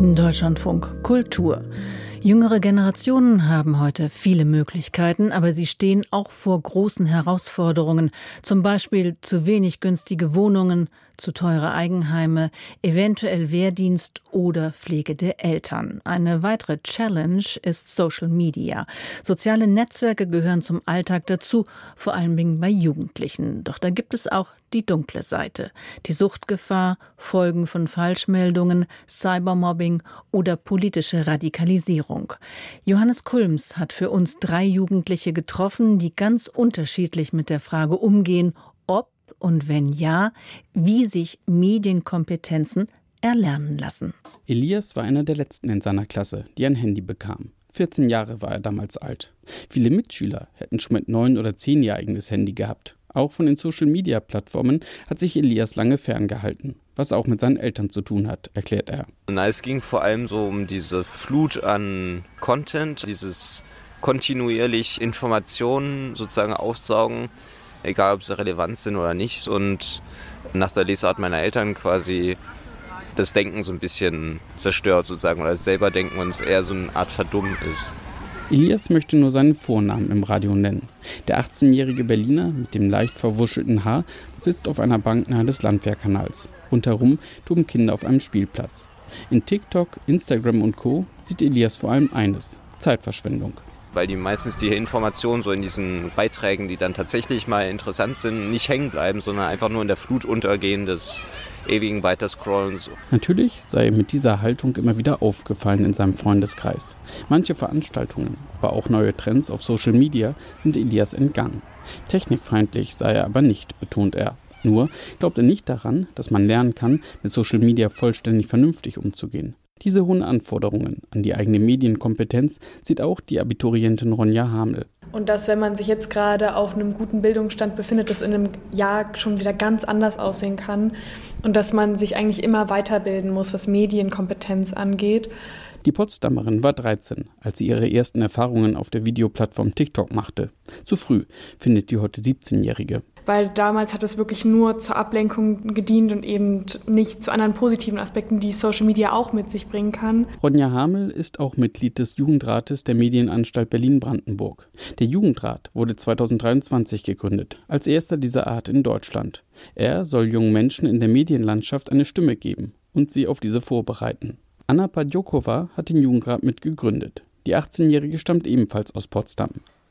Deutschlandfunk Kultur. Jüngere Generationen haben heute viele Möglichkeiten, aber sie stehen auch vor großen Herausforderungen. Zum Beispiel zu wenig günstige Wohnungen, zu teure Eigenheime, eventuell Wehrdienst oder Pflege der Eltern. Eine weitere Challenge ist Social Media. Soziale Netzwerke gehören zum Alltag dazu, vor allem bei Jugendlichen. Doch da gibt es auch die dunkle Seite. Die Suchtgefahr, Folgen von Falschmeldungen, Cybermobbing oder politische Radikalisierung. Johannes Kulms hat für uns 3 Jugendliche getroffen, die ganz unterschiedlich mit der Frage umgehen, ob und wenn ja, wie sich Medienkompetenzen erlernen lassen. Elias war einer der letzten in seiner Klasse, die ein Handy bekam. 14 Jahre war er damals alt. Viele Mitschüler hätten schon mit 9 oder 10 ihr eigenes Handy gehabt. Auch von den Social-Media-Plattformen hat sich Elias lange ferngehalten, was auch mit seinen Eltern zu tun hat, erklärt er. Es ging vor allem so um diese Flut an Content, dieses kontinuierlich Informationen sozusagen aufsaugen, egal ob sie relevant sind oder nicht. Und nach der Lesart meiner Eltern quasi das Denken so ein bisschen zerstört sozusagen oder das Selberdenken und eher so eine Art verdummt ist. Elias möchte nur seinen Vornamen im Radio nennen. Der 18-jährige Berliner mit dem leicht verwuschelten Haar sitzt auf einer Bank nahe des Landwehrkanals. Rundherum toben Kinder auf einem Spielplatz. In TikTok, Instagram und Co. sieht Elias vor allem eines: Zeitverschwendung. Weil die meistens die Informationen so in diesen Beiträgen, die dann tatsächlich mal interessant sind, nicht hängen bleiben, sondern einfach nur in der Flut untergehen des ewigen Weiterscrollens. Natürlich sei ihm mit dieser Haltung immer wieder aufgefallen in seinem Freundeskreis. Manche Veranstaltungen, aber auch neue Trends auf Social Media sind Elias entgangen. Technikfeindlich sei er aber nicht, betont er. Nur glaubt er nicht daran, dass man lernen kann, mit Social Media vollständig vernünftig umzugehen. Diese hohen Anforderungen an die eigene Medienkompetenz sieht auch die Abiturientin Ronja Hamel. Und dass, wenn man sich jetzt gerade auf einem guten Bildungsstand befindet, das in einem Jahr schon wieder ganz anders aussehen kann und dass man sich eigentlich immer weiterbilden muss, was Medienkompetenz angeht. Die Potsdamerin war 13, als sie ihre ersten Erfahrungen auf der Videoplattform TikTok machte. Zu früh, findet die heute 17-Jährige. Weil damals hat es wirklich nur zur Ablenkung gedient und eben nicht zu anderen positiven Aspekten, die Social Media auch mit sich bringen kann. Ronja Hamel ist auch Mitglied des Jugendrates der Medienanstalt Berlin-Brandenburg. Der Jugendrat wurde 2023 gegründet, als erster dieser Art in Deutschland. Er soll jungen Menschen in der Medienlandschaft eine Stimme geben und sie auf diese vorbereiten. Anna Padjokova hat den Jugendrat mitgegründet. Die 18-Jährige stammt ebenfalls aus Potsdam.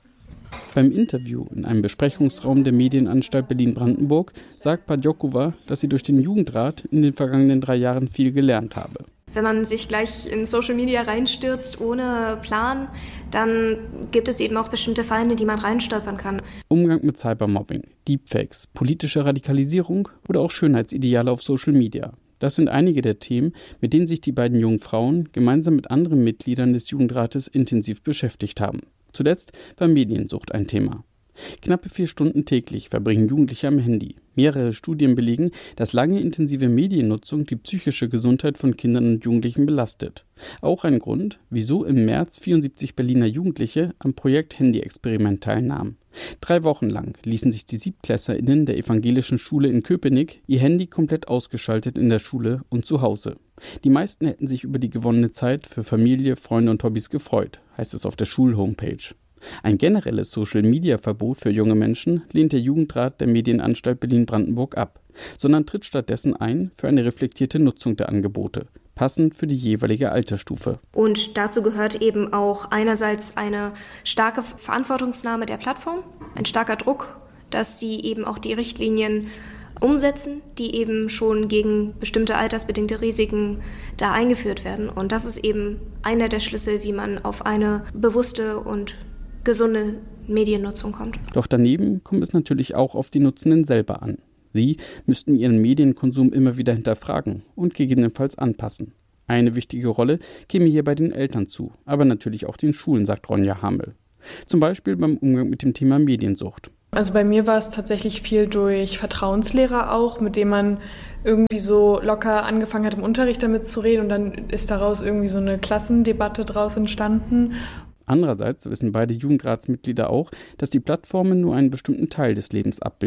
Beim Interview in einem Besprechungsraum der Medienanstalt Berlin-Brandenburg sagt Padjokova, dass sie durch den Jugendrat in den vergangenen 3 Jahren viel gelernt habe. Wenn man sich gleich in Social Media reinstürzt ohne Plan, dann gibt es eben auch bestimmte Fallen, in die man reinstolpern kann. Umgang mit Cybermobbing, Deepfakes, politische Radikalisierung oder auch Schönheitsideale auf Social Media. Das sind einige der Themen, mit denen sich die beiden jungen Frauen gemeinsam mit anderen Mitgliedern des Jugendrates intensiv beschäftigt haben. Zuletzt war Mediensucht ein Thema. Knappe 4 Stunden täglich verbringen Jugendliche am Handy. Mehrere Studien belegen, dass lange intensive Mediennutzung die psychische Gesundheit von Kindern und Jugendlichen belastet. Auch ein Grund, wieso im März 74 Berliner Jugendliche am Projekt Handy-Experiment teilnahmen. 3 Wochen lang ließen sich die SiebtklässlerInnen der evangelischen Schule in Köpenick ihr Handy komplett ausgeschaltet in der Schule und zu Hause. Die meisten hätten sich über die gewonnene Zeit für Familie, Freunde und Hobbys gefreut, heißt es auf der Schulhomepage. Ein generelles Social-Media-Verbot für junge Menschen lehnt der Jugendrat der Medienanstalt Berlin-Brandenburg ab, sondern tritt stattdessen ein für eine reflektierte Nutzung der Angebote, passend für die jeweilige Altersstufe. Und dazu gehört eben auch einerseits eine starke Verantwortungsnahme der Plattform, ein starker Druck, dass sie eben auch die Richtlinien umsetzen, die eben schon gegen bestimmte altersbedingte Risiken da eingeführt werden. Und das ist eben einer der Schlüssel, wie man auf eine bewusste und gesunde Mediennutzung kommt. Doch daneben kommt es natürlich auch auf die Nutzenden selber an. Sie müssten ihren Medienkonsum immer wieder hinterfragen und gegebenenfalls anpassen. Eine wichtige Rolle käme hier bei den Eltern zu, aber natürlich auch den Schulen, sagt Ronja Hamel. Zum Beispiel beim Umgang mit dem Thema Mediensucht. Also bei mir war es tatsächlich viel durch Vertrauenslehrer auch, mit dem man irgendwie so locker angefangen hat, im Unterricht damit zu reden und dann ist daraus irgendwie so eine Klassendebatte draus entstanden. Andererseits wissen beide Jugendratsmitglieder auch, dass die Plattformen nur einen bestimmten Teil des Lebens abbilden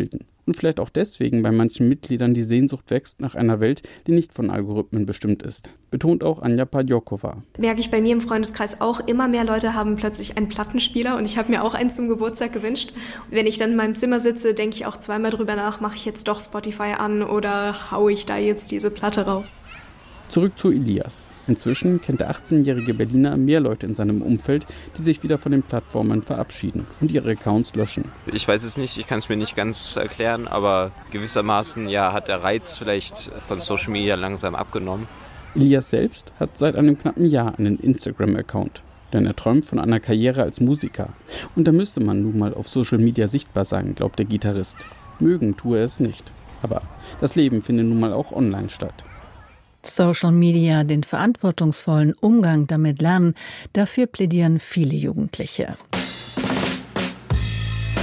Und vielleicht auch deswegen bei manchen Mitgliedern die Sehnsucht wächst nach einer Welt, die nicht von Algorithmen bestimmt ist. Betont auch Anja Padjokova. Merke ich bei mir im Freundeskreis auch, immer mehr Leute haben plötzlich einen Plattenspieler und ich habe mir auch einen zum Geburtstag gewünscht. Und wenn ich dann in meinem Zimmer sitze, denke ich auch zweimal drüber nach, mache ich jetzt doch Spotify an oder haue ich da jetzt diese Platte rauf. Zurück zu Elias. Inzwischen kennt der 18-jährige Berliner mehr Leute in seinem Umfeld, die sich wieder von den Plattformen verabschieden und ihre Accounts löschen. Ich weiß es nicht, ich kann es mir nicht ganz erklären, aber gewissermaßen hat der Reiz vielleicht von Social Media langsam abgenommen. Elias selbst hat seit einem knappen Jahr einen Instagram-Account, denn er träumt von einer Karriere als Musiker. Und da müsste man nun mal auf Social Media sichtbar sein, glaubt der Gitarrist. Mögen tue er es nicht. Aber das Leben findet nun mal auch online statt. Social Media, den verantwortungsvollen Umgang damit lernen, dafür plädieren viele Jugendliche.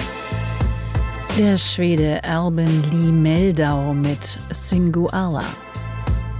Der Schwede Albin Lee Meldau mit Singoalla.